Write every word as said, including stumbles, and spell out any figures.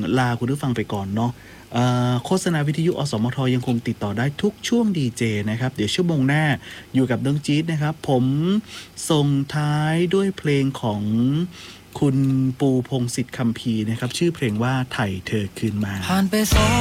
ลาคุณผู้ฟังไปก่อนเนาะโฆษณาวิทยุอสมทยังคงติดต่อได้ทุกช่วงดีเจนะครับเดี๋ยวชั่วโมงหน้าอยู่กับน้องจี๊ดนะครับผมส่งท้ายด้วยเพลงของคุณปูพงษ์สิทธิ์คัมภีร์นะครับชื่อเพลงว่าไถ่เธอคืนมาผ่านไป